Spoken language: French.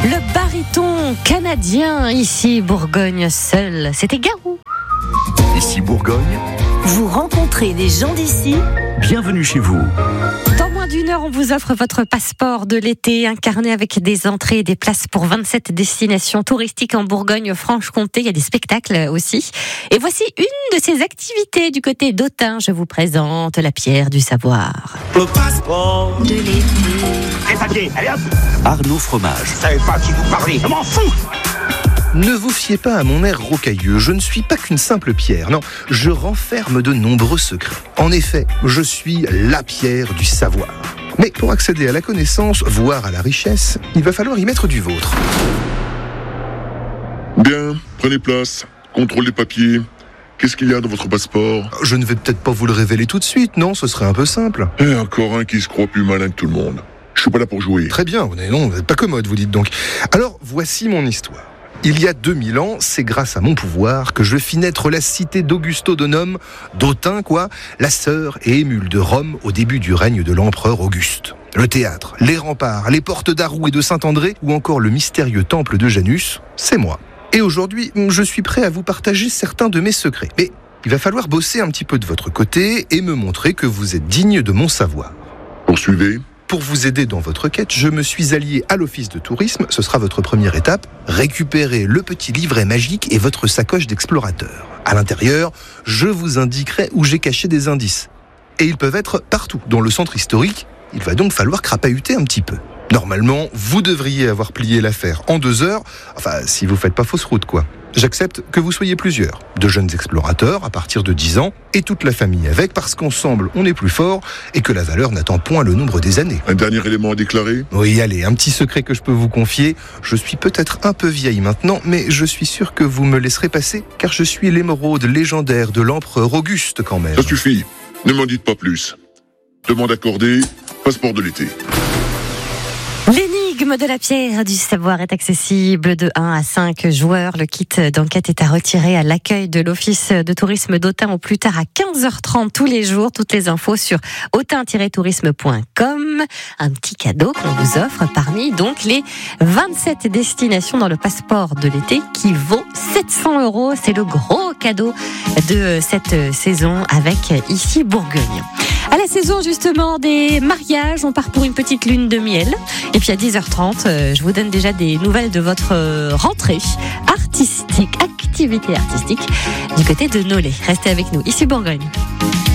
Le baryton canadien, ici Bourgogne seul, c'était Garou. Ici Bourgogne, vous rencontrez des gens d'ici. Bienvenue chez vous. Dans moins d'une heure, on vous offre votre passeport de l'été incarné avec des entrées et des places pour 27 destinations touristiques en Bourgogne-Franche-Comté. Il y a des spectacles aussi. Et voici une de ces activités du côté d'Autun. Je vous présente la pierre du savoir. Le passeport De l'été. Les papiers, allez hop. Arnaud Fromage. Je savais pas qui vous parlez, je m'en fous. Ne vous fiez pas à mon air rocailleux, je ne suis pas qu'une simple pierre, non, je renferme de nombreux secrets. En effet, je suis la pierre du savoir. Mais pour accéder à la connaissance, voire à la richesse, il va falloir y mettre du vôtre. Bien, prenez place, contrôle des papiers. Qu'est-ce qu'il y a dans votre passeport ? Je ne vais peut-être pas vous le révéler tout de suite, non, ce serait un peu simple. Et encore un qui se croit plus malin que tout le monde. Je suis pas là pour jouer. Très bien, vous n'êtes pas commode, vous dites donc. Alors, voici mon histoire. Il y a 2000 ans, c'est grâce à mon pouvoir que je fis naître la cité d'Augusto Donum, d'Autun quoi, la sœur et émule de Rome au début du règne de l'empereur Auguste. Le théâtre, les remparts, les portes d'Arroux et de Saint-André, ou encore le mystérieux temple de Janus, c'est moi. Et aujourd'hui, je suis prêt à vous partager certains de mes secrets. Mais il va falloir bosser un petit peu de votre côté et me montrer que vous êtes digne de mon savoir. Poursuivez. Pour vous aider dans votre quête, je me suis allié à l'office de tourisme. Ce sera votre première étape. Récupérez le petit livret magique et votre sacoche d'explorateur. À l'intérieur, je vous indiquerai où j'ai caché des indices. Et ils peuvent être partout. Dans le centre historique, il va donc falloir crapahuter un petit peu. Normalement, vous devriez avoir plié l'affaire en 2 heures. Enfin, si vous faites pas fausse route, quoi. J'accepte que vous soyez plusieurs, de jeunes explorateurs à partir de 10 ans, et toute la famille avec, parce qu'ensemble, on est plus fort, et que la valeur n'attend point le nombre des années. Un dernier élément à déclarer ? Oui, allez, un petit secret que je peux vous confier. Je suis peut-être un peu vieille maintenant, mais je suis sûr que vous me laisserez passer, car je suis l'émeraude légendaire de l'empereur Auguste quand même. Ça suffit, ne m'en dites pas plus. Demande accordée, passeport de l'été. L'énigme de la pierre du savoir est accessible de 1 à 5 joueurs. Le kit d'enquête est à retirer à l'accueil de l'office de tourisme d'Autun au plus tard à 15h30 tous les jours. Toutes les infos sur autun-tourisme.com. Un petit cadeau qu'on vous offre parmi donc les 27 destinations dans le passeport de l'été qui vaut 700 €. C'est le gros cadeau de cette saison avec ici Bourgogne. À la saison justement des mariages, on part pour une petite lune de miel. Et puis à 10h30, je vous donne déjà des nouvelles de votre rentrée artistique, activité artistique du côté de Nolay. Restez avec nous, ici Bourgogne.